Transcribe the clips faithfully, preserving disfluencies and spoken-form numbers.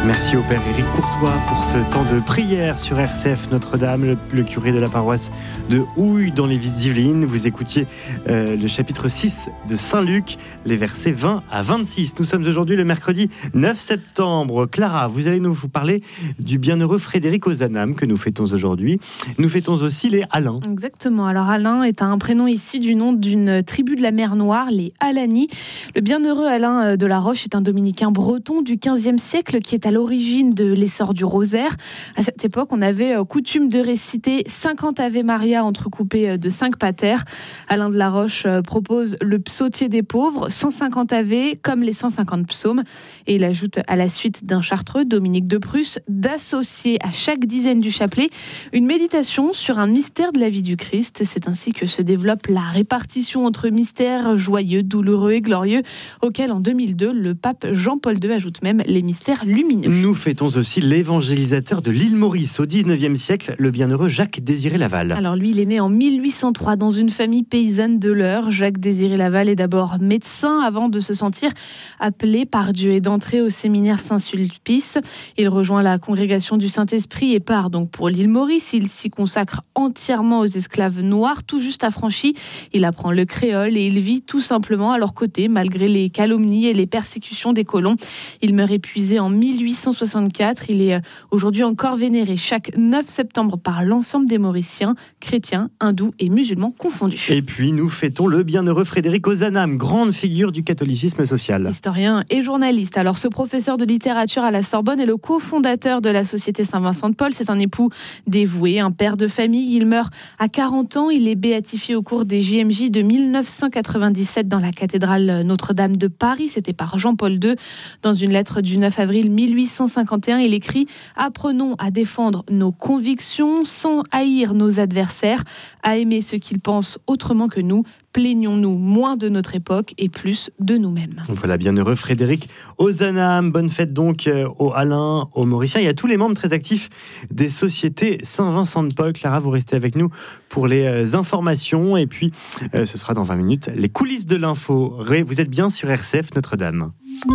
Merci au Père Éric Courtois pour ce temps de prière sur R C F Notre-Dame, le, le curé de la paroisse de Houille dans les Yvelines. Vous écoutiez euh, le chapitre six de Saint-Luc, les versets vingt à vingt-six. Nous sommes aujourd'hui le mercredi neuf septembre. Clara, vous allez nous vous parler du bienheureux Frédéric Ozanam que nous fêtons aujourd'hui. Nous fêtons aussi les Alains. Exactement. Alors Alain est un prénom issu du nom d'une tribu de la mer Noire, les Alani. Le bienheureux Alain de la Roche est un dominicain breton du quinzième siècle qui est à l'origine de l'essor du rosaire. À cette époque, on avait coutume de réciter cinquante Ave Maria entrecoupés de cinq pater. Alain de la Roche propose le psautier des pauvres, cent cinquante Ave comme les cent cinquante psaumes. Et il ajoute à la suite d'un chartreux, Dominique de Prusse, d'associer à chaque dizaine du chapelet une méditation sur un mystère de la vie du Christ. C'est ainsi que se développe la répartition entre mystères joyeux, douloureux et glorieux, auquel en deux mille deux, le pape Jean-Paul deux ajoute même les mystères lumineux. Nous fêtons aussi l'évangélisateur de l'île Maurice au dix-neuvième siècle, le bienheureux Jacques-Désiré Laval. Alors lui, il est né en mille huit cent trois dans une famille paysanne de l'Eure. Jacques-Désiré Laval est d'abord médecin avant de se sentir appelé par Dieu et d'entrer au séminaire Saint-Sulpice. Il rejoint la congrégation du Saint-Esprit et part donc pour l'île Maurice. Il s'y consacre entièrement aux esclaves noirs, tout juste affranchis. Il apprend le créole et il vit tout simplement à leur côté, malgré les calomnies et les persécutions des colons. Il meurt épuisé en mille huit cent soixante-quatre. Il est aujourd'hui encore vénéré chaque neuf septembre par l'ensemble des Mauriciens, chrétiens, hindous et musulmans confondus. Et puis nous fêtons le bienheureux Frédéric Ozanam, grande figure du catholicisme social. Historien et journaliste. Alors ce professeur de littérature à la Sorbonne est le cofondateur de la Société Saint-Vincent-de-Paul. C'est un époux dévoué, un père de famille. Il meurt à quarante ans. Il est béatifié au cours des J M J de mille neuf cent quatre-vingt-dix-sept dans la cathédrale Notre-Dame de Paris. C'était par Jean-Paul deux. Dans une lettre du neuf avril mille huit cent cinquante et un, il écrit « Apprenons à défendre nos convictions sans haïr nos adversaires, à aimer ceux qu'ils pensent autrement que nous. Plaignons-nous moins de notre époque et plus de nous-mêmes. » Voilà, bienheureux Frédéric Ozanam. Bonne fête donc aux Alains, aux Mauriciens et à tous les membres très actifs des sociétés Saint-Vincent-de-Paul. Clara, vous restez avec nous pour les informations et puis euh, ce sera dans vingt minutes les coulisses de l'info. Vous êtes bien sur R C F Notre-Dame.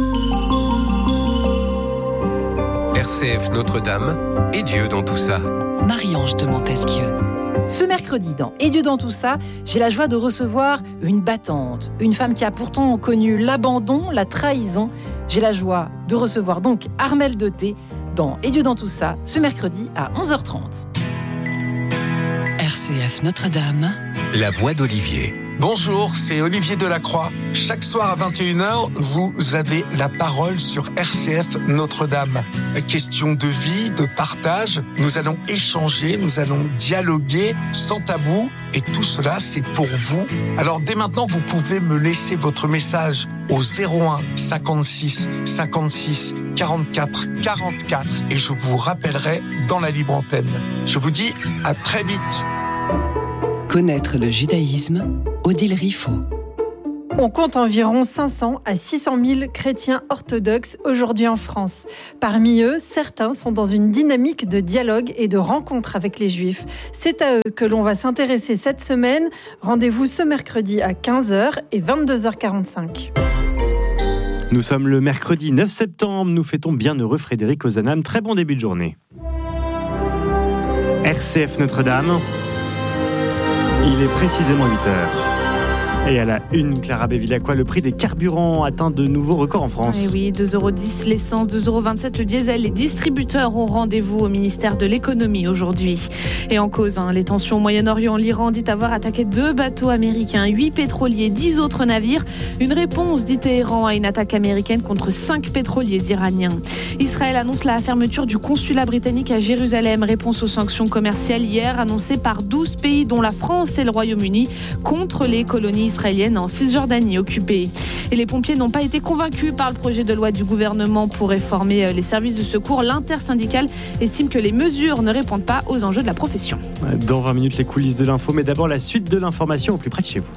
R C F Notre-Dame et Dieu dans tout ça. Marie-Ange de Montesquieu. Ce mercredi, dans Et Dieu dans tout ça, j'ai la joie de recevoir une battante, une femme qui a pourtant connu l'abandon, la trahison. J'ai la joie de recevoir donc Armelle Deté dans Et Dieu dans tout ça, ce mercredi à onze heures trente. R C F Notre-Dame. La voix d'Olivier. Bonjour, c'est Olivier Delacroix. Chaque soir à vingt et une heures, vous avez la parole sur R C F Notre-Dame. Question de vie, de partage, nous allons échanger, nous allons dialoguer sans tabou. Et tout cela, c'est pour vous. Alors dès maintenant, vous pouvez me laisser votre message au zéro un cinquante-six cinquante-six quarante-quatre quarante-quatre et je vous rappellerai dans la libre antenne. Je vous dis à très vite. Connaître le judaïsme, Odile Riffaut. On compte environ cinq cents à six cent mille chrétiens orthodoxes aujourd'hui en France. Parmi eux, certains sont dans une dynamique de dialogue et de rencontre avec les Juifs. C'est à eux que l'on va s'intéresser cette semaine. Rendez-vous ce mercredi à quinze heures et vingt-deux heures quarante-cinq. Nous sommes le mercredi neuf septembre. Nous fêtons bienheureux Frédéric Ozanam. Très bon début de journée. R C F Notre-Dame. Il est précisément huit heures. Et à la une, Clara Bévilacqua, le prix des carburants atteint de nouveaux records en France. Et oui, deux euros dix l'essence, deux euros vingt-sept le diesel. Les distributeurs ont rendez-vous au ministère de l'économie aujourd'hui. Et en cause, hein, les tensions au Moyen-Orient, l'Iran dit avoir attaqué deux bateaux américains, huit pétroliers, dix autres navires. Une réponse, dit Téhéran, à une attaque américaine contre cinq pétroliers iraniens. Israël annonce la fermeture du consulat britannique à Jérusalem. Réponse aux sanctions commerciales hier annoncées par douze pays, dont la France et le Royaume-Uni, contre les colonies israélienne en Cisjordanie occupée. Et les pompiers n'ont pas été convaincus par le projet de loi du gouvernement pour réformer les services de secours. L'intersyndicale estime que les mesures ne répondent pas aux enjeux de la profession. Dans vingt minutes, les coulisses de l'info, mais d'abord la suite de l'information au plus près de chez vous.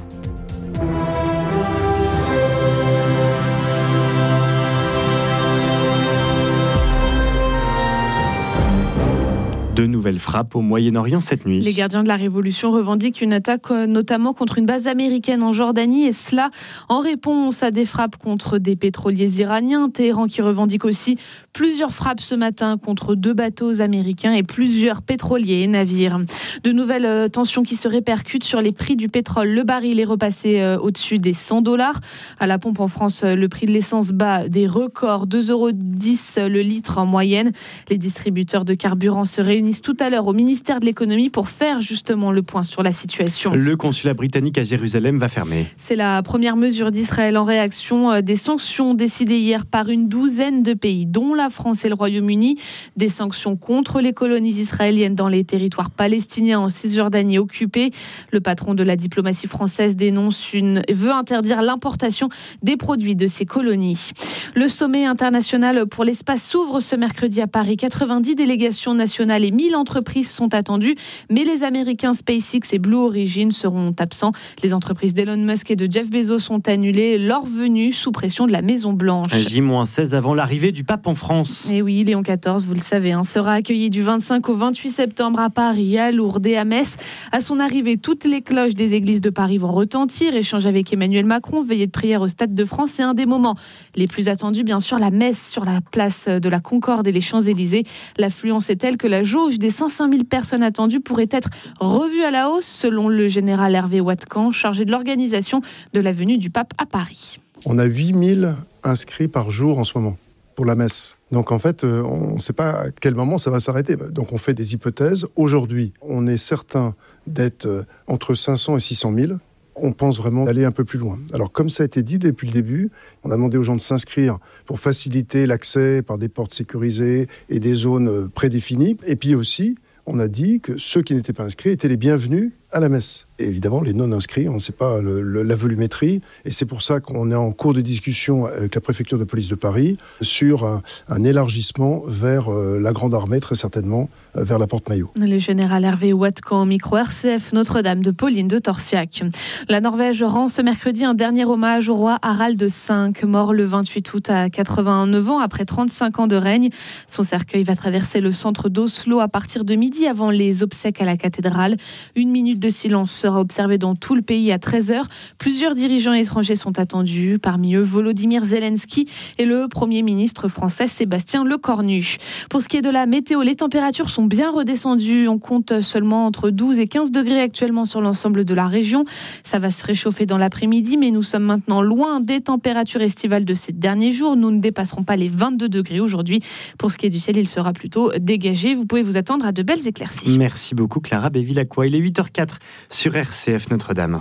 De nouvelles frappes au Moyen-Orient cette nuit. Les gardiens de la Révolution revendiquent une attaque notamment contre une base américaine en Jordanie, et cela en réponse à des frappes contre des pétroliers iraniens. Téhéran qui revendique aussi plusieurs frappes ce matin contre deux bateaux américains et plusieurs pétroliers et navires. De nouvelles tensions qui se répercutent sur les prix du pétrole. Le baril est repassé au-dessus des cent dollars. À la pompe en France, le prix de l'essence bat des records, deux euros dix le litre en moyenne. Les distributeurs de carburant se réunissent tout à l'heure au ministère de l'économie pour faire justement le point sur la situation. Le consulat britannique à Jérusalem va fermer. C'est la première mesure d'Israël en réaction des sanctions décidées hier par une douzaine de pays, dont la France et le Royaume-Uni. Des sanctions contre les colonies israéliennes dans les territoires palestiniens en Cisjordanie occupés. Le patron de la diplomatie française dénonce une veut interdire l'importation des produits de ces colonies. Le sommet international pour l'espace s'ouvre ce mercredi à Paris. quatre-vingt-dix délégations nationales et mille entreprises sont attendues, mais les Américains SpaceX et Blue Origin seront absents. Les entreprises d'Elon Musk et de Jeff Bezos ont annulé leur venue sous pression de la Maison-Blanche. J seize avant l'arrivée du pape en France. Et oui, Léon quatorze, vous le savez, hein, sera accueilli du vingt-cinq au vingt-huit septembre à Paris, à Lourdes et à Metz. À son arrivée, toutes les cloches des églises de Paris vont retentir. Échange avec Emmanuel Macron, veillée de prière au Stade de France. C'est un des moments les plus attendus, bien sûr, la messe sur la place de la Concorde et les Champs-Élysées. L'affluence est telle que la jauge des cinq cent mille personnes attendues pourrait être revue à la hausse, selon le général Hervé Watkan, chargé de l'organisation de la venue du pape à Paris. On a huit mille inscrits par jour en ce moment pour la messe. Donc en fait, on ne sait pas à quel moment ça va s'arrêter. Donc on fait des hypothèses. Aujourd'hui, on est certain d'être entre cinq cents et six cent mille. On pense vraiment d'aller un peu plus loin. Alors comme ça a été dit depuis le début, on a demandé aux gens de s'inscrire pour faciliter l'accès par des portes sécurisées et des zones prédéfinies. Et puis aussi, on a dit que ceux qui n'étaient pas inscrits étaient les bienvenus à la messe. Et évidemment, les non-inscrits, on ne sait pas le, le, la volumétrie. Et c'est pour ça qu'on est en cours de discussion avec la préfecture de police de Paris sur un, un élargissement vers euh, la Grande Armée, très certainement, euh, vers la Porte Maillot. Le général Hervé Watkan, micro R C F Notre-Dame de Pauline de Torsiac. La Norvège rend ce mercredi un dernier hommage au roi Harald cinq, mort le vingt-huit août à quatre-vingt-neuf ans après trente-cinq ans de règne. Son cercueil va traverser le centre d'Oslo à partir de midi avant les obsèques à la cathédrale. Une minute de silence sera observée dans tout le pays à treize heures. Plusieurs dirigeants étrangers sont attendus, parmi eux Volodymyr Zelensky et le Premier ministre français Sébastien Lecornu. Pour ce qui est de la météo, les températures sont bien redescendues. On compte seulement entre douze et quinze degrés actuellement sur l'ensemble de la région. Ça va se réchauffer dans l'après-midi, mais nous sommes maintenant loin des températures estivales de ces derniers jours. Nous ne dépasserons pas les vingt-deux degrés aujourd'hui. Pour ce qui est du ciel, il sera plutôt dégagé. Vous pouvez vous attendre à de belles éclaircies. Merci beaucoup Clara Bévilacqua. Il est huit heures quatre sur R C F Notre-Dame.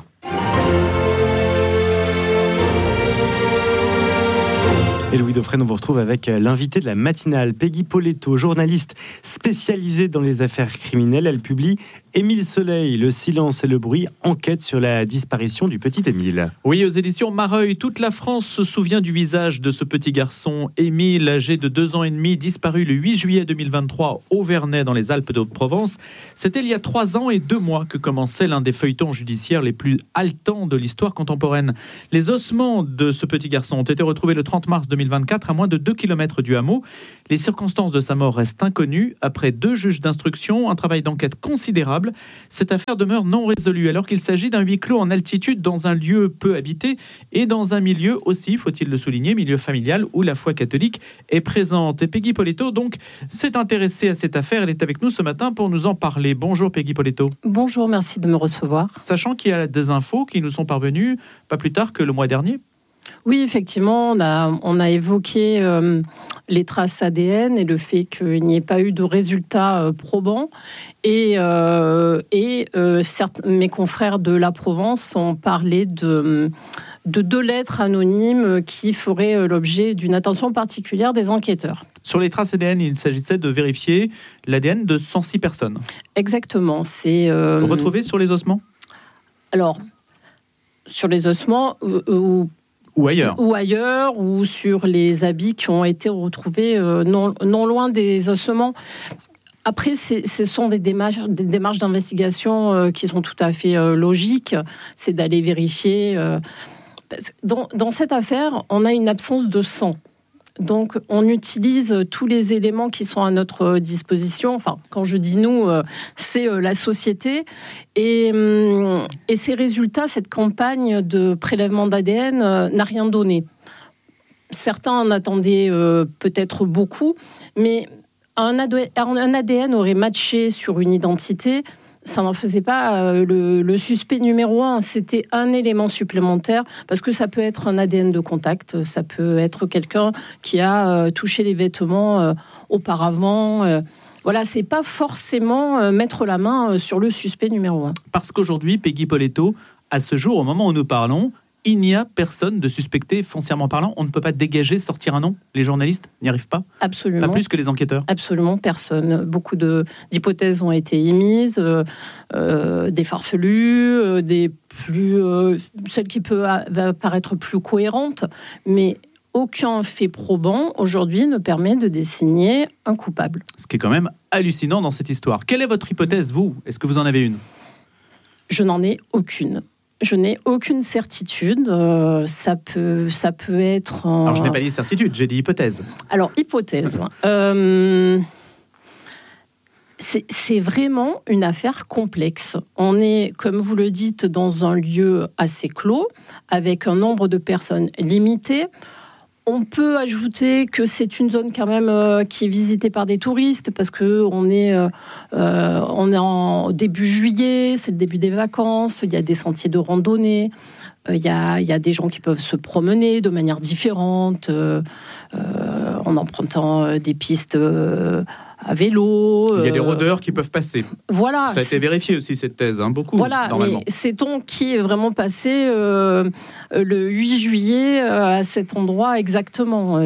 Et Louis Dauphren, on vous retrouve avec l'invité de la matinale, Peggy Poletto, journaliste spécialisée dans les affaires criminelles. Elle publie Émile Soleil, Le silence et le bruit, enquête sur la disparition du petit Émile. Oui, aux éditions Mareuil, toute la France se souvient du visage de ce petit garçon, Émile, âgé de deux ans et demi, disparu le huit juillet deux mille vingt-trois au Vernet, dans les Alpes d'Haute-Provence. C'était il y a trois ans et deux mois que commençait l'un des feuilletons judiciaires les plus haletants de l'histoire contemporaine. Les ossements de ce petit garçon ont été retrouvés le trente mars deux mille vingt-quatre à moins de deux kilomètres du hameau. Les circonstances de sa mort restent inconnues. Après deux juges d'instruction, un travail d'enquête considérable, cette affaire demeure non résolue alors qu'il s'agit d'un huis clos en altitude dans un lieu peu habité et dans un milieu aussi, faut-il le souligner, milieu familial où la foi catholique est présente. Et Peggy Poletto donc s'est intéressée à cette affaire. Elle est avec nous ce matin pour nous en parler. Bonjour Peggy Poletto. Bonjour, merci de me recevoir. Sachant qu'il y a des infos qui nous sont parvenues pas plus tard que le mois dernier. Oui, effectivement, on a, on a évoqué euh, les traces A D N et le fait qu'il n'y ait pas eu de résultats euh, probants. Et, euh, et euh, certes, mes confrères de la Provence ont parlé de, de deux lettres anonymes qui feraient l'objet d'une attention particulière des enquêteurs. Sur les traces A D N, il s'agissait de vérifier l'A D N de cent six personnes. Exactement. C'est euh, retrouvé sur les ossements ? Alors, sur les ossements ou euh, Ou ailleurs. Ou ailleurs, ou sur les habits qui ont été retrouvés euh, non, non loin des ossements. Après, c'est, ce sont des démarches, des démarches d'investigation euh, qui sont tout à fait euh, logiques. C'est d'aller vérifier. Euh, parce que dans, dans cette affaire, on a une absence de sang. Donc, on utilise tous les éléments qui sont à notre disposition. Enfin, quand je dis nous, c'est la société. Et, et ces résultats, cette campagne de prélèvement d'A D N n'a rien donné. Certains en attendaient peut-être beaucoup, mais un A D N aurait matché sur une identité. Ça n'en faisait pas le, le suspect numéro un. C'était un élément supplémentaire parce que ça peut être un A D N de contact, ça peut être quelqu'un qui a euh, touché les vêtements euh, auparavant. Euh, voilà, c'est pas forcément euh, mettre la main sur le suspect numéro un. Parce qu'aujourd'hui, Peggy Poletto, à ce jour, au moment où nous parlons, il n'y a personne de suspecté foncièrement parlant. On ne peut pas dégager, sortir un nom. Les journalistes n'y arrivent pas. Absolument. Pas plus que les enquêteurs. Absolument, personne. Beaucoup de, d'hypothèses ont été émises, euh, euh, des farfelues, euh, des plus, euh, celles qui peuvent va paraître plus cohérentes, mais aucun fait probant aujourd'hui ne permet de désigner un coupable. Ce qui est quand même hallucinant dans cette histoire. Quelle est votre hypothèse, vous ? Est-ce que vous en avez une ? Je n'en ai aucune. Je n'ai aucune certitude. Euh, ça peut, ça peut être. En... Alors, je n'ai pas dit certitude, j'ai dit hypothèse. Alors, hypothèse. euh, c'est, c'est vraiment une affaire complexe. On est, comme vous le dites, dans un lieu assez clos, avec un nombre de personnes limité. On peut ajouter que c'est une zone quand même euh, qui est visitée par des touristes parce que on est, euh, euh, on est en début juillet, c'est le début des vacances, il y a des sentiers de randonnée, euh, il y a, il y a des gens qui peuvent se promener de manière différente, euh, euh, en empruntant des pistes euh, à vélo. Il y a des euh, rôdeurs qui peuvent passer. Voilà. Ça a été vérifié aussi, cette thèse, hein, beaucoup, voilà, normalement. Mais sait-on qui est vraiment passé euh, le huit juillet euh, à cet endroit exactement ?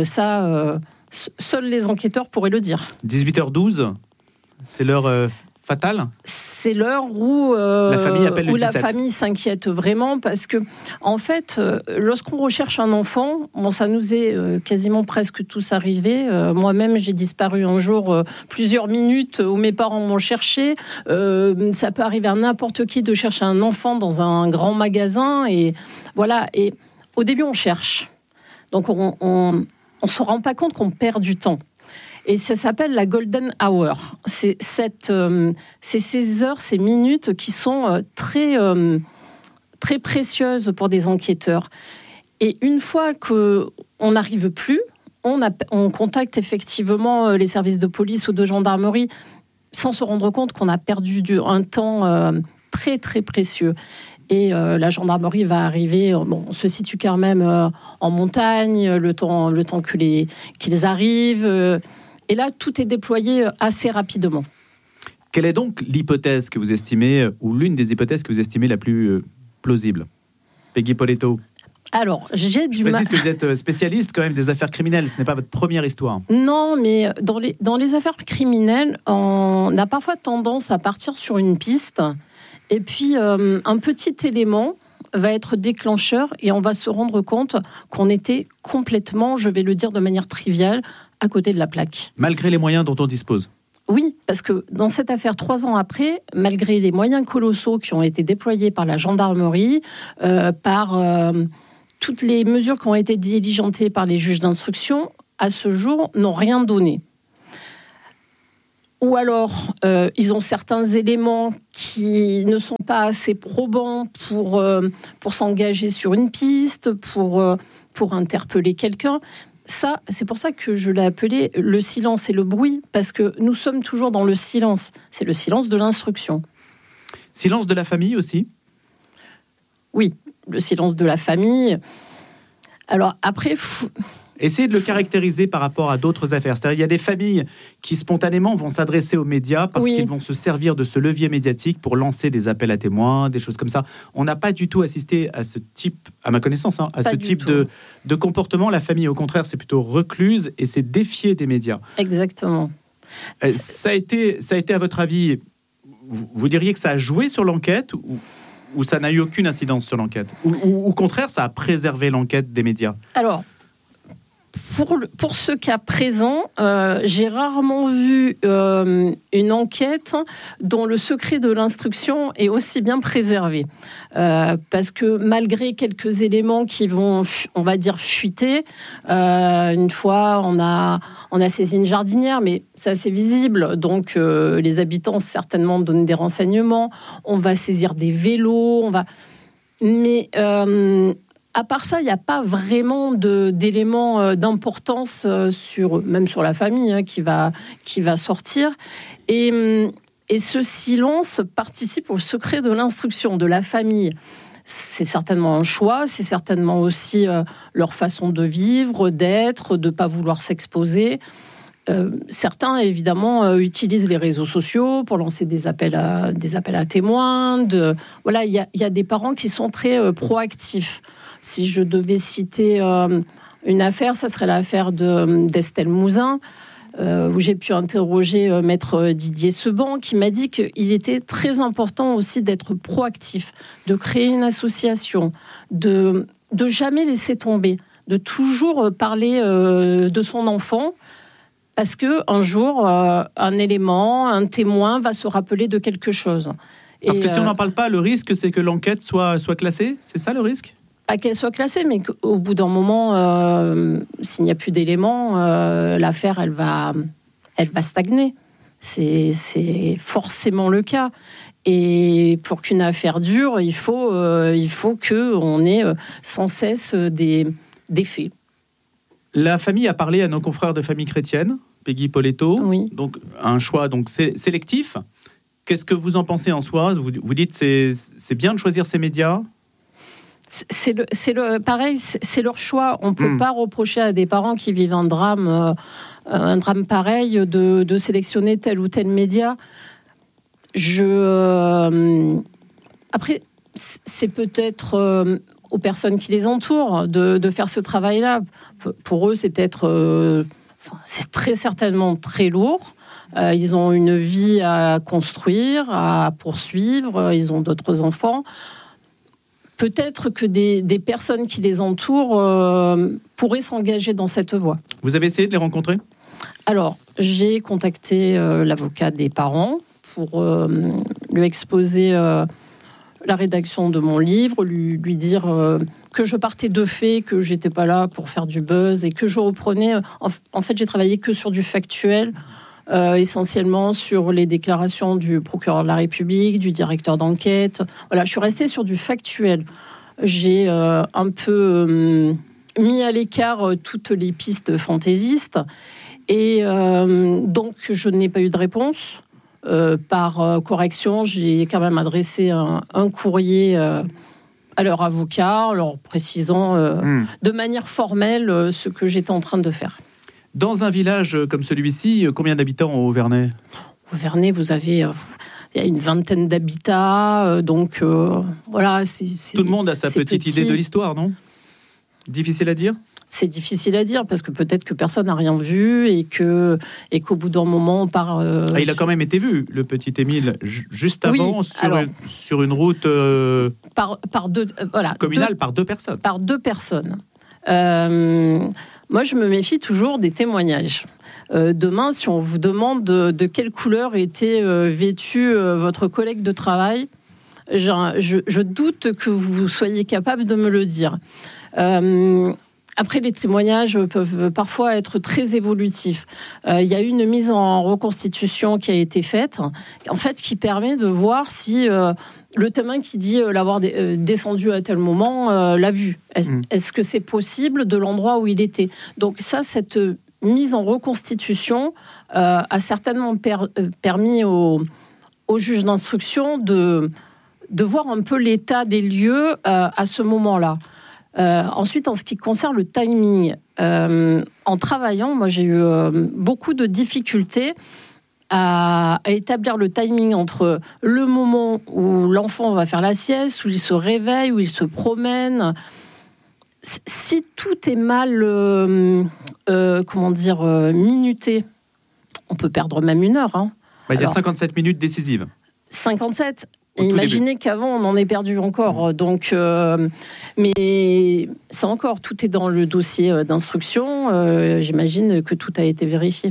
Ça, euh, seuls les enquêteurs pourraient le dire. dix-huit heures douze, c'est l'heure euh, fatale ? C'est l'heure où, euh, la famille, appelle le où la dix-sept. famille s'inquiète vraiment parce que, en fait, euh, lorsqu'on recherche un enfant, bon, ça nous est euh, quasiment presque tous arrivé. Euh, moi-même, j'ai disparu un jour euh, plusieurs minutes où mes parents m'ont cherché. Euh, ça peut arriver à n'importe qui de chercher un enfant dans un grand magasin. Et voilà. Et au début, on cherche. Donc, on on, on se rend pas compte qu'on perd du temps. Et ça s'appelle la golden hour. C'est, cette, euh, c'est ces heures, ces minutes qui sont euh, très, euh, très précieuses pour des enquêteurs. Et une fois qu'on n'arrive plus, on, a, on contacte effectivement les services de police ou de gendarmerie sans se rendre compte qu'on a perdu du, un temps euh, très, très précieux. Et euh, la gendarmerie va arriver, bon, on se situe quand même euh, en montagne, le temps, le temps que les, qu'ils arrivent... Euh, Et là, tout est déployé assez rapidement. Quelle est donc l'hypothèse que vous estimez, ou l'une des hypothèses que vous estimez la plus plausible ? Peggy Poletto. Alors, j'ai du mal... Je précise ma... que vous êtes spécialiste quand même des affaires criminelles, ce n'est pas votre première histoire. Non, mais dans les, dans les affaires criminelles, on a parfois tendance à partir sur une piste, et puis euh, un petit élément va être déclencheur, et on va se rendre compte qu'on était complètement, je vais le dire de manière triviale, à côté de la plaque. Malgré les moyens dont on dispose. Oui, parce que dans cette affaire, trois ans après, malgré les moyens colossaux qui ont été déployés par la gendarmerie, euh, par euh, toutes les mesures qui ont été diligentées par les juges d'instruction, à ce jour, n'ont rien donné. Ou alors, euh, ils ont certains éléments qui ne sont pas assez probants pour, euh, pour s'engager sur une piste, pour, euh, pour interpeller quelqu'un. Ça, c'est pour ça que je l'ai appelé le silence et le bruit, parce que nous sommes toujours dans le silence. C'est le silence de l'instruction. Silence de la famille aussi ? Oui, le silence de la famille. Alors après... Fou... Essayez de le caractériser par rapport à d'autres affaires. C'est-à-dire, il y a des familles qui spontanément vont s'adresser aux médias parce oui. qu'ils vont se servir de ce levier médiatique pour lancer des appels à témoins, des choses comme ça. On n'a pas du tout assisté à ce type, à ma connaissance, hein, à pas ce type de, de comportement. La famille, au contraire, c'est plutôt recluse et c'est défiée des médias. Exactement. Euh, ça a été, ça a été, à votre avis, vous, vous diriez que ça a joué sur l'enquête ou, ou ça n'a eu aucune incidence sur l'enquête ? Ou, ou au contraire, ça a préservé l'enquête des médias ? Alors, pour, le, pour ce cas présent, euh, j'ai rarement vu euh, une enquête dont le secret de l'instruction est aussi bien préservé. Euh, parce que malgré quelques éléments qui vont, on va dire, fuiter, euh, une fois on a, on a saisi une jardinière, mais c'est assez visible, donc euh, les habitants certainement donnent des renseignements, on va saisir des vélos, on va... Mais... Euh, À part ça, il n'y a pas vraiment de, d'éléments d'importance sur, même sur la famille hein, qui, va, qui va sortir. Et, et ce silence participe au secret de l'instruction de la famille. C'est certainement un choix, c'est certainement aussi euh, leur façon de vivre, d'être, de ne pas vouloir s'exposer. Euh, certains, évidemment, euh, utilisent les réseaux sociaux pour lancer des appels à, des appels à témoins. De, voilà, il y a, y a des parents qui sont très euh, proactifs. Si je devais citer euh, une affaire, ça serait l'affaire de, d'Estelle Mouzin, euh, où j'ai pu interroger euh, maître Didier Seban, qui m'a dit qu'il était très important aussi d'être proactif, de créer une association, de, de jamais laisser tomber, de toujours parler euh, de son enfant, parce qu'un jour, euh, un élément, un témoin va se rappeler de quelque chose. Parce Et, que si on euh, n'en parle pas, le risque, c'est que l'enquête soit, soit classée. C'est ça le risque ? Pas qu'elle soit classée, mais qu'au bout d'un moment, euh, s'il n'y a plus d'éléments, euh, l'affaire, elle va, elle va stagner. C'est, c'est forcément le cas. Et pour qu'une affaire dure, il faut, euh, il faut qu'on ait sans cesse des, des faits. La famille a parlé à nos confrères de famille chrétienne, Peggy Poletto. Oui. Donc, un choix donc, sé- sélectif. Qu'est-ce que vous en pensez en soi ? Vous, vous dites que c'est, c'est bien de choisir ses médias ? C'est, le, c'est le, pareil, c'est, c'est leur choix. On ne peut Mmh. pas reprocher à des parents qui vivent un drame, euh, un drame pareil, de, de sélectionner tel ou tel média. Je, euh, après, c'est peut-être euh, aux personnes qui les entourent de, de faire ce travail-là. Pour eux, c'est peut-être, euh, enfin, c'est très certainement très lourd. Euh, ils ont une vie à construire, à poursuivre. Ils ont d'autres enfants. Peut-être que des, des personnes qui les entourent euh, pourraient s'engager dans cette voie. Vous avez essayé de les rencontrer ? Alors, j'ai contacté euh, l'avocat des parents pour euh, lui exposer euh, la rédaction de mon livre, lui, lui dire euh, que je partais de faits, que j'étais pas là pour faire du buzz et que je reprenais... En, en fait, j'ai travaillé que sur du factuel, Euh, essentiellement sur les déclarations du procureur de la République, du directeur d'enquête. Voilà, je suis restée sur du factuel. J'ai euh, un peu euh, mis à l'écart euh, toutes les pistes fantaisistes et euh, donc je n'ai pas eu de réponse. Euh, par euh, correction, j'ai quand même adressé un, un courrier euh, à leur avocat, en leur précisant euh, mmh. de manière formelle euh, ce que j'étais en train de faire. Dans un village comme celui-ci, combien d'habitants au Verney ? Au Verney, vous avez euh, il y a une vingtaine d'habitats, euh, donc euh, voilà. C'est, c'est, Tout le monde a sa petite petit. idée de l'histoire, non ? Difficile à dire ? C'est difficile à dire parce que peut-être que personne n'a rien vu et que et qu'au bout d'un moment on part. Euh, ah, il a quand même été vu, le petit Émile, j- juste avant oui, sur, alors, une, sur une route euh, par par deux euh, voilà communale deux, par deux personnes. Par deux personnes. Euh, moi, je me méfie toujours des témoignages. Euh, demain, si on vous demande de, de quelle couleur était euh, vêtu euh, votre collègue de travail, je, je, je doute que vous soyez capable de me le dire. Euh, Après, les témoignages peuvent parfois être très évolutifs. Euh, il y a eu une mise en reconstitution qui a été faite, en fait, qui permet de voir si euh, le témoin qui dit euh, l'avoir d- euh, descendu à tel moment euh, l'a vu. Est-ce, mmh. est-ce que c'est possible de l'endroit où il était ? Donc ça, cette mise en reconstitution euh, a certainement per- permis au, au juge d'instruction de, de voir un peu l'état des lieux euh, à ce moment-là. Euh, ensuite, en ce qui concerne le timing, euh, en travaillant, moi j'ai eu euh, beaucoup de difficultés à, à établir le timing entre le moment où l'enfant va faire la sieste, où il se réveille, où il se promène. Si tout est mal, euh, euh, comment dire, euh, minuté, on peut perdre même une heure. Hein. Bah, il y a Alors, cinquante-sept minutes décisives. cinquante-sept Et imaginez début. Qu'avant, on en est perdu encore. Donc, euh, mais ça encore, tout est dans le dossier d'instruction. Euh, j'imagine que tout a été vérifié.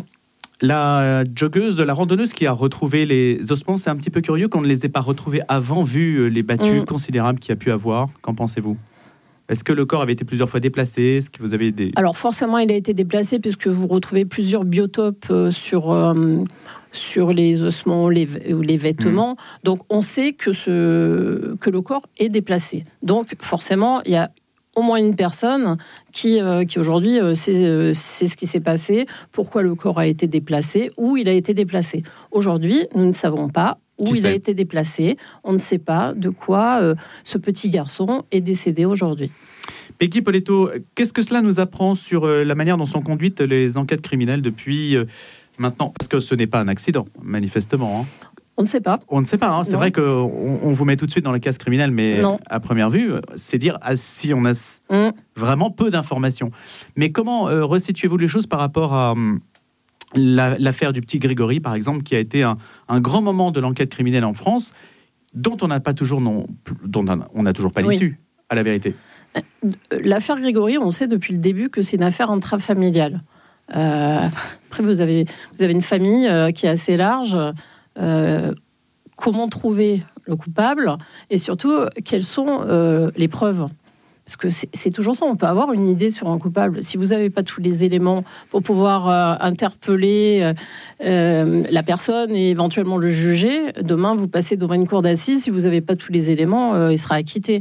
La joggeuse, la randonneuse qui a retrouvé les ossements, c'est un petit peu curieux qu'on ne les ait pas retrouvés avant, vu les battues mmh. considérables qu'il y a pu avoir. Qu'en pensez-vous ? Est-ce que le corps avait été plusieurs fois déplacé ? Est-ce que vous avez des... Alors forcément, il a été déplacé puisque vous retrouvez plusieurs biotopes euh, sur, euh, sur les ossements ou les, les vêtements. Mmh. Donc on sait que, ce, que le corps est déplacé. Donc forcément, il y a au moins une personne qui, euh, qui aujourd'hui euh, sait, euh, sait ce qui s'est passé, pourquoi le corps a été déplacé, où il a été déplacé. Aujourd'hui, nous ne savons pas où qui il sait. a été déplacé. On ne sait pas de quoi euh, ce petit garçon est décédé aujourd'hui. Peggy Poletto, qu'est-ce que cela nous apprend sur euh, la manière dont sont conduites les enquêtes criminelles depuis euh, maintenant ? Parce que ce n'est pas un accident, manifestement. Hein. On ne sait pas. On ne sait pas. Hein. C'est non. vrai qu'on on vous met tout de suite dans le case criminel, mais non. à première vue, c'est dire ah, si on a mm. vraiment peu d'informations. Mais comment euh, resituez-vous les choses par rapport à euh, la, l'affaire du petit Grégory, par exemple, qui a été un, un grand moment de l'enquête criminelle en France, dont on n'a pas toujours, non, dont on n'a toujours pas l'issue, oui. à la vérité. L'affaire Grégory, on sait depuis le début que c'est une affaire intrafamiliale. Euh, après, vous avez, vous avez une famille euh, qui est assez large. Euh, comment trouver le coupable et surtout quelles sont euh, les preuves, parce que c'est, c'est toujours ça, on peut avoir une idée sur un coupable si vous n'avez pas tous les éléments pour pouvoir euh, interpeller euh, la personne et éventuellement le juger. Demain vous passez devant une cour d'assises, si vous n'avez pas tous les éléments, euh, il sera acquitté.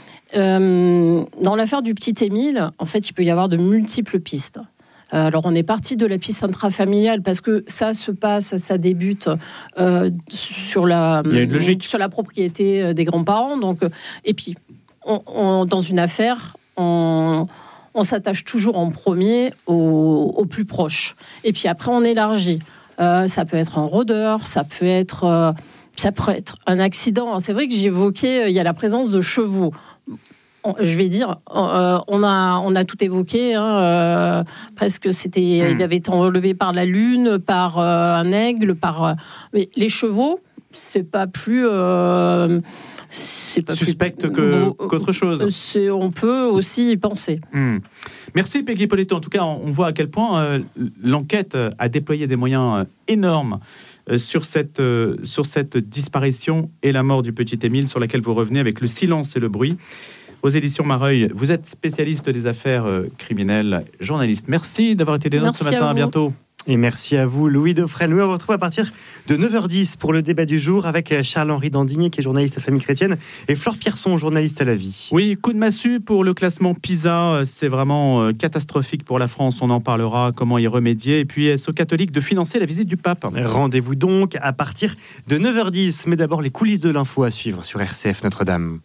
Euh, dans l'affaire du petit Émile, en fait il peut y avoir de multiples pistes. Alors on est parti de la piste intrafamiliale parce que ça se passe, ça débute euh, sur la sur la propriété des grands-parents. Donc et puis on, on, dans une affaire, on, on s'attache toujours en premier au, au plus proche. Et puis après on élargit. Euh, ça peut être un rôdeur, ça peut être euh, ça peut être un accident. C'est vrai que j'évoquais, il y a la présence de chevaux. Je vais dire, euh, on a on a tout évoqué. Hein, euh, presque, c'était, mmh. il avait été enlevé par la lune, par euh, un aigle, par. Euh, mais les chevaux, c'est pas plus. Euh, c'est pas suspecte plus, que, euh, qu'autre chose. C'est, on peut aussi y penser. Mmh. Merci Peggy Poletto. En tout cas, on voit à quel point euh, l'enquête a déployé des moyens euh, énormes. Euh, sur, cette, euh, sur cette disparition et la mort du petit Émile, sur laquelle vous revenez avec Le silence et le bruit. Aux éditions Mareuil, vous êtes spécialiste des affaires euh, criminelles, journaliste. Merci d'avoir été des nôtres ce matin. À, à bientôt. Et merci à vous, Louis Dauphren. Louis, on vous retrouve à partir de neuf heures dix pour le débat du jour avec Charles-Henri Dandigné, qui est journaliste à Famille Chrétienne, et Flore Pierson, journaliste à La Vie. Oui, coup de massue pour le classement PISA. C'est vraiment catastrophique pour la France. On en parlera, comment y remédier. Et puis, est-ce aux catholiques de financer la visite du pape ? Rendez-vous donc à partir de neuf heures dix. Mais d'abord, les coulisses de l'info à suivre sur R C F Notre-Dame.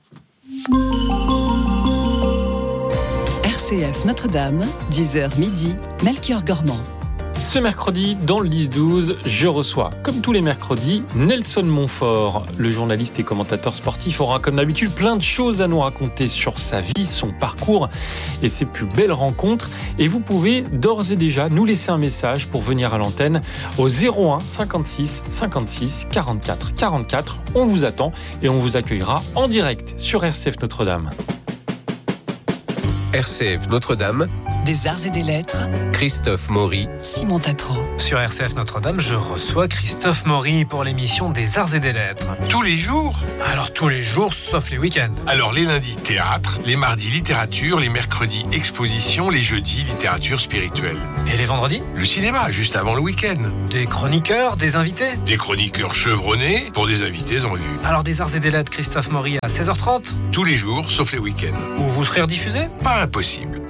R C F Notre-Dame, dix heures midi, Melchior Gormand. Ce mercredi, dans le dix douze, je reçois, comme tous les mercredis, Nelson Montfort. Le journaliste et commentateur sportif aura, comme d'habitude, plein de choses à nous raconter sur sa vie, son parcours et ses plus belles rencontres. Et vous pouvez d'ores et déjà nous laisser un message pour venir à l'antenne au zéro un cinquante-six cinquante-six quarante-quatre quarante-quatre. On vous attend et on vous accueillera en direct sur R C F Notre-Dame. R C F Notre-Dame. Des arts et des lettres. Christophe Maury. Simon Tatro. Sur R C F Notre-Dame, je reçois Christophe Maury pour l'émission des arts et des lettres. Tous les jours ? Alors tous les jours, sauf les week-ends. Alors les lundis, théâtre, les mardis, littérature, les mercredis, exposition, les jeudis, littérature spirituelle. Et les vendredis ? Le cinéma, juste avant le week-end. Des chroniqueurs, des invités ? Des chroniqueurs chevronnés pour des invités en vue. Alors des arts et des lettres, Christophe Maury à seize heures trente ? Tous les jours, sauf les week-ends. Où vous serez rediffusé ? Pas impossible.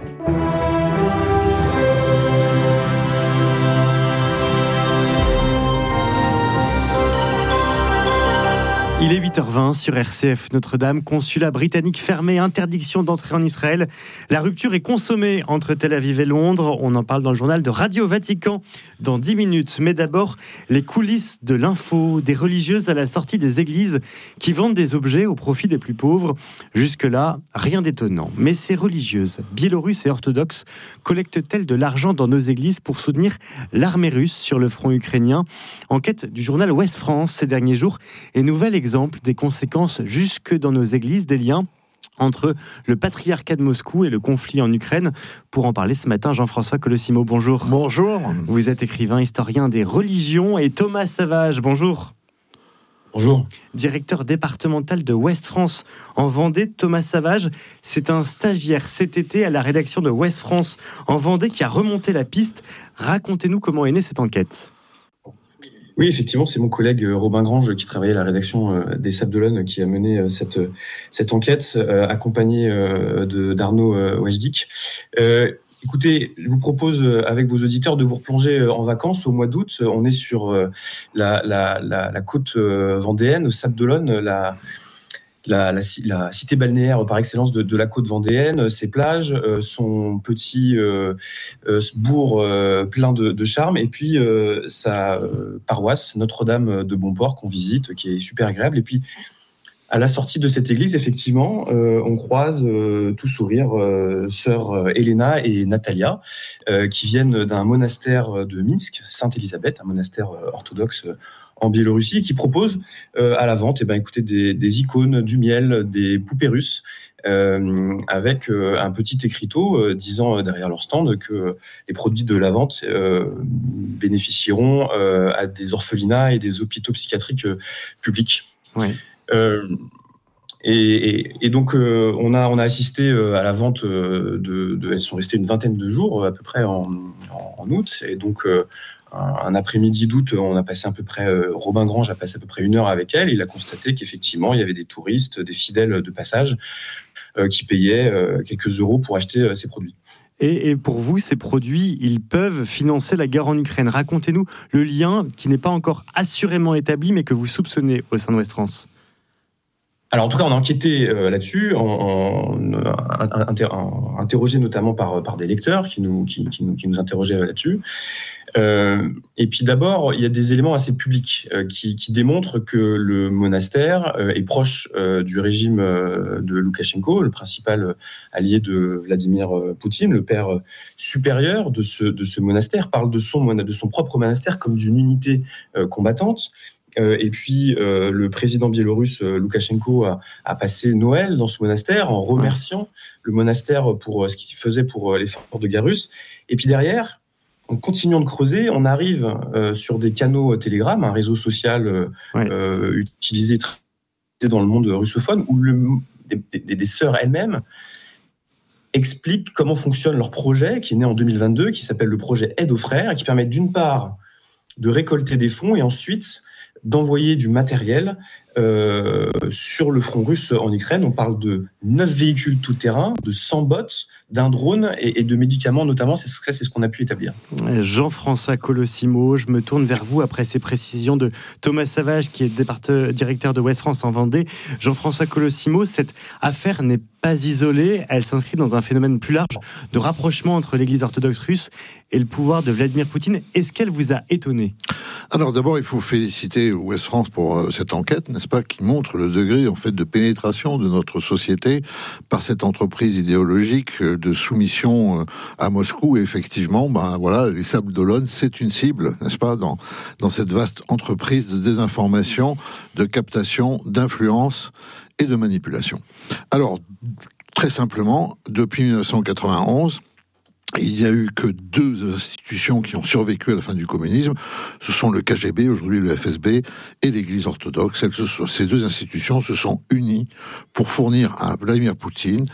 Il est huit heures vingt sur R C F Notre-Dame, consulat britannique fermé, interdiction d'entrer en Israël. La rupture est consommée entre Tel Aviv et Londres. On en parle dans le journal de Radio Vatican dans dix minutes. Mais d'abord, les coulisses de l'info, des religieuses à la sortie des églises qui vendent des objets au profit des plus pauvres. Jusque-là, rien d'étonnant. Mais ces religieuses, biélorusses et orthodoxes, collectent-elles de l'argent dans nos églises pour soutenir l'armée russe sur le front ukrainien ? Enquête du journal Ouest France ces derniers jours et nouvel exemple exemples, des conséquences jusque dans nos églises, des liens entre le patriarcat de Moscou et le conflit en Ukraine. Pour en parler ce matin, Jean-François Colosimo, bonjour. Bonjour. Vous êtes écrivain, historien des religions, et Thomas Savage, bonjour. Bonjour. Directeur départemental de Ouest France en Vendée. Thomas Savage, c'est un stagiaire cet été à la rédaction de Ouest France en Vendée qui a remonté la piste. Racontez-nous comment est née cette enquête. Oui, effectivement, c'est mon collègue Robin Grange qui travaillait à la rédaction des Sables d'Olonne qui a mené cette, cette enquête, euh, accompagné euh, de, d'Arnaud euh, Wejdik. Euh, écoutez, je vous propose avec vos auditeurs de vous replonger en vacances au mois d'août. On est sur euh, la, la, la, la côte euh, vendéenne, au Sables d'Olonne, la... La, la, la cité balnéaire par excellence de, de la côte vendéenne, ses plages, euh, son petit euh, euh, bourg euh, plein de, de charme, et puis euh, sa euh, paroisse Notre-Dame de Bonport qu'on visite, qui est super agréable. Et puis à la sortie de cette église, effectivement, euh, on croise euh, tout sourire euh, sœur Elena et Natalia, euh, qui viennent d'un monastère de Minsk, Sainte-Élisabeth, un monastère orthodoxe en Biélorussie, qui propose euh, à la vente, eh ben, écoutez, des, des icônes, du miel, des poupées russes, euh, avec euh, un petit écriteau euh, disant euh, derrière leur stand que les produits de la vente euh, bénéficieront euh, à des orphelinats et des hôpitaux psychiatriques euh, publics. Ouais. Euh, et, et, et donc euh, on a on a assisté euh, à la vente euh, de, de elles sont restées une vingtaine de jours à peu près en, en, en août, et donc euh, un après-midi d'août, on a passé à peu près, euh, Robin Grange a passé à peu près une heure avec elle. Il a constaté qu'effectivement, il y avait des touristes, des fidèles de passage, euh, qui payaient euh, quelques euros pour acheter euh, ces produits. Et, et pour vous, ces produits, ils peuvent financer la guerre en Ukraine. Racontez-nous le lien qui n'est pas encore assurément établi, mais que vous soupçonnez au sein de Ouest France. Alors en tout cas, on a enquêté euh, là-dessus, en, en, en, inter, en, interrogé notamment par, par des lecteurs qui nous, qui, qui nous, qui nous interrogeaient là-dessus. Euh, et puis d'abord, il y a des éléments assez publics euh, qui, qui démontrent que le monastère euh, est proche euh, du régime euh, de Loukachenko, le principal allié de Vladimir Poutine. Le père supérieur de ce, de ce monastère parle de son, de son propre monastère comme d'une unité euh, combattante. Euh, et puis, euh, le président biélorusse euh, Loukachenko a, a passé Noël dans ce monastère en remerciant le monastère pour euh, ce qu'il faisait pour euh, l'effort de guerre russe. Et puis derrière, en continuant de creuser, on arrive euh, sur des canaux Telegram, un réseau social euh, ouais. euh, utilisé dans le monde russophone, où le, des, des, des sœurs elles-mêmes expliquent comment fonctionne leur projet, qui est né en deux mille vingt-deux, qui s'appelle le projet Aide aux frères, et qui permet d'une part de récolter des fonds et ensuite d'envoyer du matériel euh, sur le front russe en Ukraine. On parle de neuf véhicules tout-terrain, de cent bots, d'un drone et, et de médicaments notamment. C'est, c'est ce qu'on a pu établir. Jean-François Colosimo, je me tourne vers vous après ces précisions de Thomas Savage, qui est départe- directeur de Ouest France en Vendée. Jean-François Colosimo, cette affaire n'est pas isolée. Elle s'inscrit dans un phénomène plus large de rapprochement entre l'Église orthodoxe russe et le pouvoir de Vladimir Poutine. Est-ce qu'elle vous a étonné ? Alors d'abord, il faut féliciter Ouest France pour euh, cette enquête, n'est-ce pas, qui montre le degré en fait de pénétration de notre société par cette entreprise idéologique de soumission euh, à Moscou. Et effectivement, ben voilà, les Sables d'Olonne, c'est une cible, n'est-ce pas, dans dans cette vaste entreprise de désinformation, de captation, d'influence et de manipulation. Alors très simplement, depuis dix-neuf cent quatre-vingt-onze. Il n'y a eu que deux institutions qui ont survécu à la fin du communisme. Ce sont le K G B, aujourd'hui le F S B, et l'Église orthodoxe. Ces deux institutions se sont unies pour fournir à Vladimir Poutine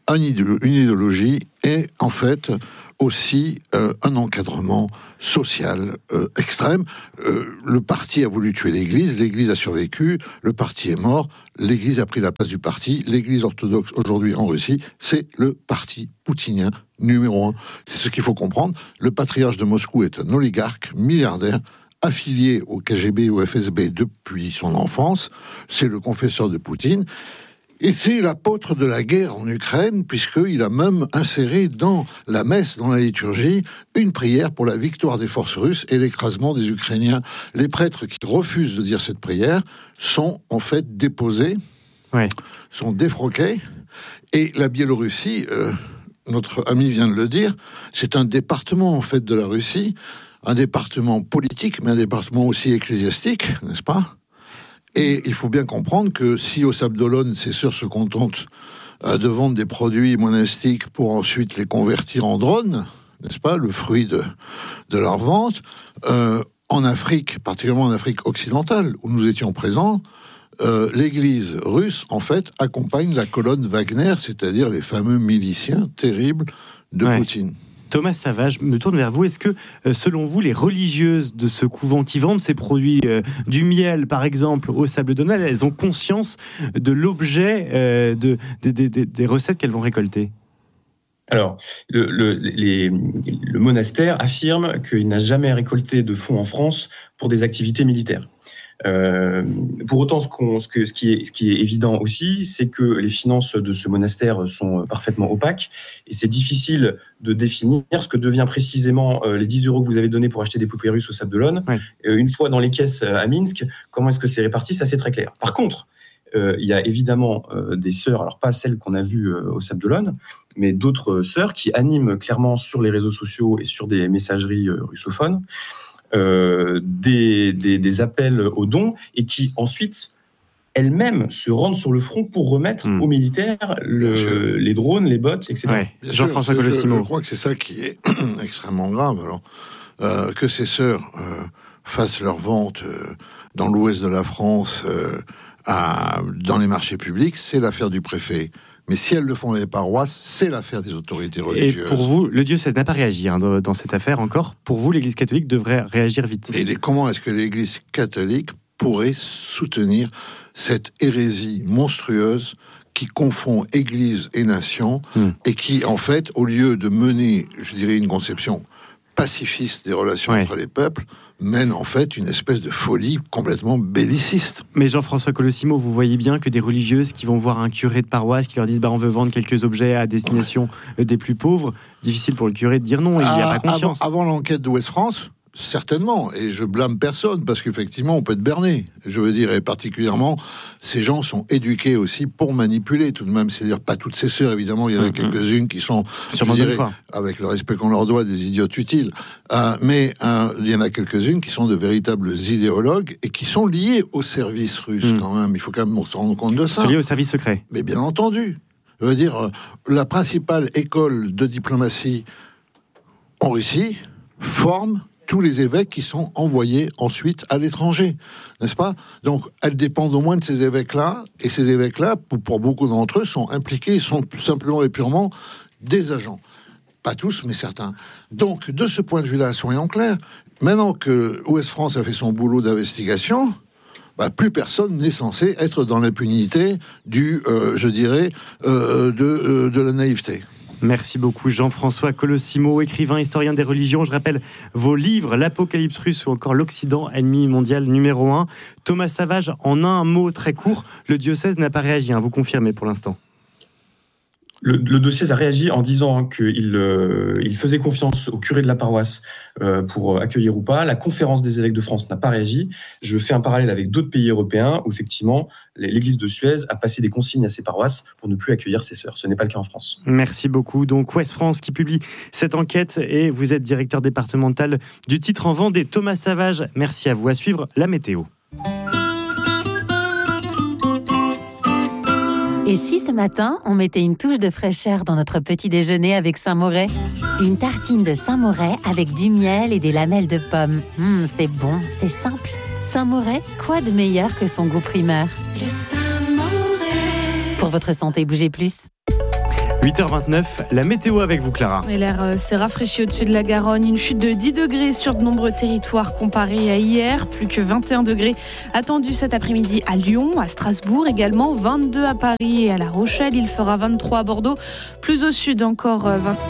une idéologie et, en fait, aussi euh, un encadrement social euh, extrême. Euh, le parti a voulu tuer l'Église, l'Église a survécu, le parti est mort, l'Église a pris la place du parti. L'Église orthodoxe, aujourd'hui en Russie, c'est le parti poutinien numéro un. C'est ce qu'il faut comprendre. Le patriarche de Moscou est un oligarque milliardaire affilié au K G B et au F S B depuis son enfance. C'est le confesseur de Poutine. Et c'est l'apôtre de la guerre en Ukraine, puisqu'il a même inséré dans la messe, dans la liturgie, une prière pour la victoire des forces russes et l'écrasement des Ukrainiens. Les prêtres qui refusent de dire cette prière sont en fait déposés, ouais. sont défroqués, et la Biélorussie, euh, notre ami vient de le dire, c'est un département en fait de la Russie, un département politique, mais un département aussi ecclésiastique, n'est-ce pas ? Et il faut bien comprendre que si au Sable d'Olonne, ces sœurs se contentent euh, de vendre des produits monastiques pour ensuite les convertir en drones, n'est-ce pas, le fruit de, de leur vente, euh, en Afrique, particulièrement en Afrique occidentale, où nous étions présents, euh, l'Église russe, en fait, accompagne la colonne Wagner, c'est-à-dire les fameux miliciens terribles de ouais. Poutine. Thomas Savage, je me tourne vers vous. Est-ce que, selon vous, les religieuses de ce couvent qui vendent ces produits, euh, du miel, par exemple, au Sable d'Olonne, elles ont conscience de l'objet euh, de, de, de, de, des recettes qu'elles vont récolter ? Alors, le, le, les, le monastère affirme qu'il n'a jamais récolté de fonds en France pour des activités militaires. Euh, pour autant, ce, qu'on, ce, que, ce, qui est, ce qui est évident aussi, c'est que les finances de ce monastère sont parfaitement opaques et c'est difficile de définir ce que devient précisément euh, les dix euros que vous avez donnés pour acheter des poupées russes au Sable d'Olonne. Ouais. Euh, une fois dans les caisses à Minsk, comment est-ce que c'est réparti ? Ça, c'est très clair. Par contre, euh, il y a évidemment euh, des sœurs, alors pas celles qu'on a vues euh, au Sable d'Olonne, mais d'autres sœurs qui animent clairement sur les réseaux sociaux et sur des messageries euh, russophones Euh, des, des, des appels aux dons et qui ensuite elles-mêmes se rendent sur le front pour remettre mmh. aux militaires le, les drones, les bots, et cetera. Ouais. Jean-François Colossimo. Je, je crois que c'est ça qui est extrêmement grave. Alors, euh, que ces sœurs euh, fassent leurs ventes euh, dans l'ouest de la France, euh, à, dans les marchés publics, c'est l'affaire du préfet. Mais si elles le font dans les paroisses, c'est l'affaire des autorités religieuses. Et pour vous, le diocèse n'a pas réagi hein, dans cette affaire encore. Pour vous, l'Église catholique devrait réagir vite. Et les, comment est-ce que l'Église catholique pourrait soutenir cette hérésie monstrueuse qui confond Église et nation hum. et qui, en fait, au lieu de mener, je dirais, une conception pacifiste des relations ouais. entre les peuples, mène en fait une espèce de folie complètement belliciste. Mais Jean-François Colossimo, vous voyez bien que des religieuses qui vont voir un curé de paroisse qui leur disent bah, on veut vendre quelques objets à destination ouais. des plus pauvres, difficile pour le curé de dire non, il n'y a pas conscience. Avant, avant l'enquête d'Ouest France, certainement, et je blâme personne, parce qu'effectivement, on peut être berné. Je veux dire, et particulièrement, ces gens sont éduqués aussi pour manipuler, tout de même. C'est-à-dire, pas toutes ces sœurs, évidemment, il y en a mmh. quelques-unes qui sont, je dirais, avec le respect qu'on leur doit, des idiotes utiles. Euh, mais euh, il y en a quelques-unes qui sont de véritables idéologues et qui sont liées au service russe, mmh. quand même. Il faut quand même se rendre compte de ça. Sont liées au service secret. Mais bien entendu. Je veux dire, euh, la principale école de diplomatie en Russie forme tous les évêques qui sont envoyés ensuite à l'étranger, n'est-ce pas ? Donc, elles dépendent au moins de ces évêques-là, et ces évêques-là, pour, pour beaucoup d'entre eux, sont impliqués, sont simplement et purement des agents. Pas tous, mais certains. Donc, de ce point de vue-là, soyons clairs, maintenant que Ouest France a fait son boulot d'investigation, bah, plus personne n'est censé être dans l'impunité du, euh, je dirais, euh, de, euh, de la naïveté. Merci beaucoup Jean-François Colossimo, écrivain, historien des religions. Je rappelle vos livres, l'Apocalypse russe ou encore l'Occident, ennemi mondial numéro un. Thomas Savage, en un mot très court, le diocèse n'a pas réagi, hein, vous confirmez pour l'instant ? Le, le diocèse a réagi en disant qu'il euh, il faisait confiance au curé de la paroisse euh, pour accueillir ou pas. La conférence des évêques de France n'a pas réagi. Je fais un parallèle avec d'autres pays européens où effectivement l'église de Suez a passé des consignes à ses paroisses pour ne plus accueillir ses sœurs. Ce n'est pas le cas en France. Merci beaucoup. Donc Ouest France qui publie cette enquête et vous êtes directeur départemental du titre en Vendée. Thomas Savage, merci à vous. À suivre la météo. Et si ce matin, on mettait une touche de fraîcheur dans notre petit déjeuner avec Saint-Moret ? Une tartine de Saint-Moret avec du miel et des lamelles de pommes. Mmh, c'est bon, c'est simple. Saint-Moret, quoi de meilleur que son goût primaire ? Le Saint-Moret. Pour votre santé, bougez plus. huit heures vingt-neuf, la météo avec vous Clara. Et l'air euh, s'est rafraîchi au-dessus de la Garonne, une chute de dix degrés sur de nombreux territoires comparé à hier, plus que vingt et un degrés attendus cet après-midi à Lyon, à Strasbourg également, vingt-deux à Paris et à La Rochelle, il fera vingt-trois à Bordeaux, plus au sud encore euh, vingt...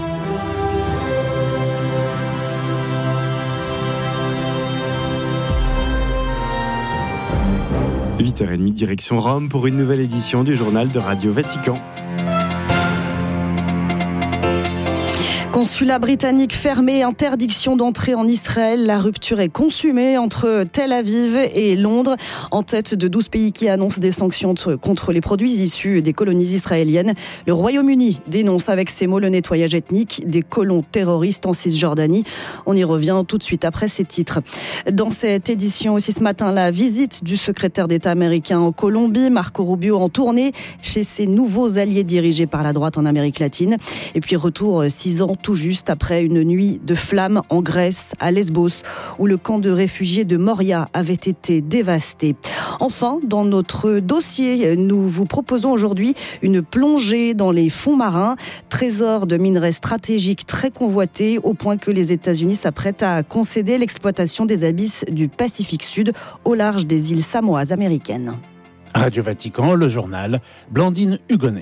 huit heures trente, direction Rome pour une nouvelle édition du journal de Radio Vatican. Conçu consulat britannique fermé, interdiction d'entrée en Israël. La rupture est consumée entre Tel Aviv et Londres, en tête de douze pays qui annoncent des sanctions contre les produits issus des colonies israéliennes. Le Royaume-Uni dénonce avec ses mots le nettoyage ethnique des colons terroristes en Cisjordanie. On y revient tout de suite après ces titres. Dans cette édition aussi ce matin, la visite du secrétaire d'État américain en Colombie, Marco Rubio, en tournée chez ses nouveaux alliés dirigés par la droite en Amérique latine. Et puis retour six ans tout juste après une nuit de flammes en Grèce, à Lesbos, où le camp de réfugiés de Moria avait été dévasté. Enfin, dans notre dossier, nous vous proposons aujourd'hui une plongée dans les fonds marins, trésor de minerais stratégiques très convoités, au point que les États-Unis s'apprêtent à concéder l'exploitation des abysses du Pacifique Sud au large des îles samoases américaines. Radio Vatican, le journal, Blandine Hugonnet.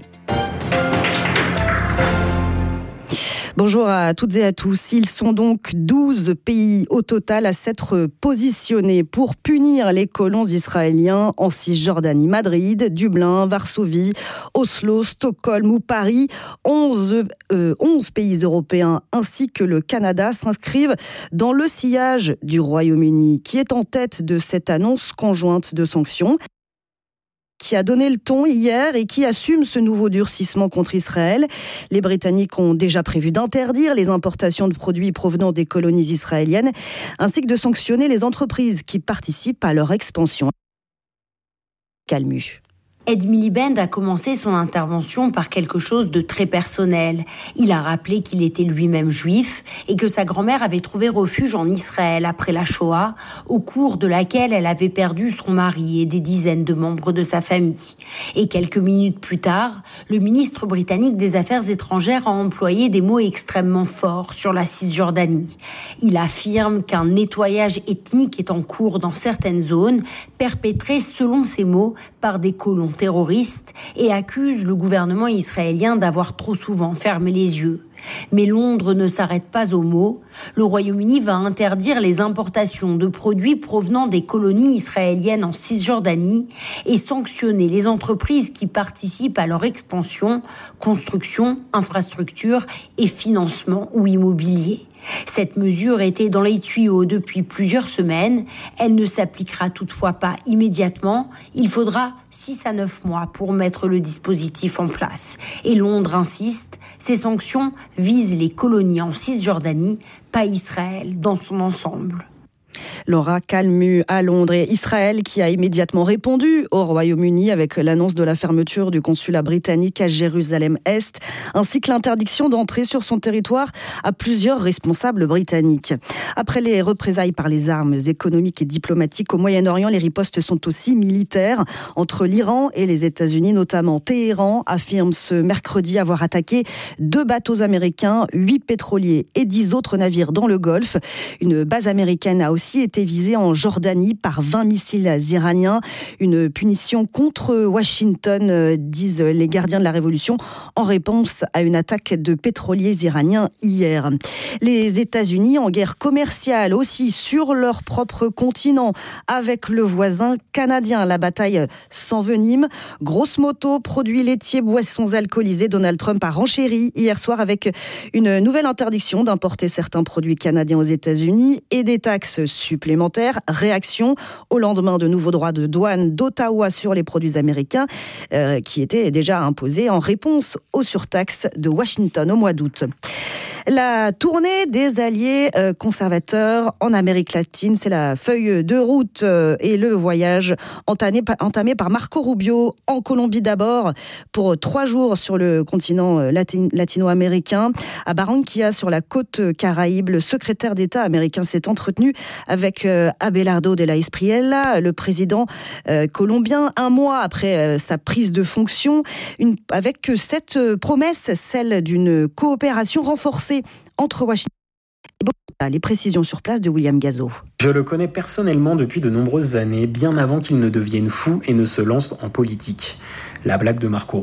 Bonjour à toutes et à tous. Ils sont donc douze pays au total à s'être positionnés pour punir les colons israéliens en Cisjordanie. Madrid, Dublin, Varsovie, Oslo, Stockholm ou Paris. onze, euh, onze pays européens ainsi que le Canada s'inscrivent dans le sillage du Royaume-Uni, qui est en tête de cette annonce conjointe de sanctions, qui a donné le ton hier et qui assume ce nouveau durcissement contre Israël. Les Britanniques ont déjà prévu d'interdire les importations de produits provenant des colonies israéliennes, ainsi que de sanctionner les entreprises qui participent à leur expansion. Calmu. Ed Miliband a commencé son intervention par quelque chose de très personnel. Il a rappelé qu'il était lui-même juif et que sa grand-mère avait trouvé refuge en Israël après la Shoah, au cours de laquelle elle avait perdu son mari et des dizaines de membres de sa famille. Et quelques minutes plus tard, le ministre britannique des Affaires étrangères a employé des mots extrêmement forts sur la Cisjordanie. Il affirme qu'un nettoyage ethnique est en cours dans certaines zones, perpétré, selon ses mots, par des colons terroristes, et accuse le gouvernement israélien d'avoir trop souvent fermé les yeux. Mais Londres ne s'arrête pas aux mots. Le Royaume-Uni va interdire les importations de produits provenant des colonies israéliennes en Cisjordanie et sanctionner les entreprises qui participent à leur expansion, construction, infrastructure et financement ou immobilier. Cette mesure était dans les tuyaux depuis plusieurs semaines. Elle ne s'appliquera toutefois pas immédiatement. Il faudra six à neuf mois pour mettre le dispositif en place. Et Londres insiste, ces sanctions visent les colonies en Cisjordanie, pas Israël dans son ensemble. Laura Calmu à Londres, et Israël qui a immédiatement répondu au Royaume-Uni avec l'annonce de la fermeture du consulat britannique à Jérusalem-Est, ainsi que l'interdiction d'entrer sur son territoire à plusieurs responsables britanniques. Après les représailles par les armes économiques et diplomatiques au Moyen-Orient, les ripostes sont aussi militaires entre l'Iran et les États-Unis, notamment Téhéran affirme ce mercredi avoir attaqué deux bateaux américains, huit pétroliers et dix autres navires dans le Golfe. Une base américaine a aussi été visée en Jordanie par vingt missiles iraniens. Une punition contre Washington, disent les gardiens de la Révolution, en réponse à une attaque de pétroliers iraniens hier. Les États-Unis en guerre commerciale aussi sur leur propre continent avec le voisin canadien. La bataille s'envenime. Grosse moto, produits laitiers, boissons alcoolisées. Donald Trump a renchéri hier soir avec une nouvelle interdiction d'importer certains produits canadiens aux États-Unis et des taxes supplémentaires. Réaction au lendemain de nouveaux droits de douane d'Ottawa sur les produits américains euh, qui étaient déjà imposés en réponse aux surtaxes de Washington au mois d'août. La tournée des alliés euh, conservateurs en Amérique latine, c'est la feuille de route euh, et le voyage entamé, entamé par Marco Rubio en Colombie d'abord pour trois jours sur le continent euh, latin, latino-américain. À Barranquilla, sur la côte caraïbe, le secrétaire d'État américain s'est entretenu avec euh, Abelardo de la Espriella, le président euh, colombien, un mois après euh, sa prise de fonction, une, avec cette euh, promesse, celle d'une coopération renforcée entre Washington et Bogota. Les précisions sur place de William Gazo. Je le connais personnellement depuis de nombreuses années, bien avant qu'il ne devienne fou et ne se lance en politique. La blague de Marco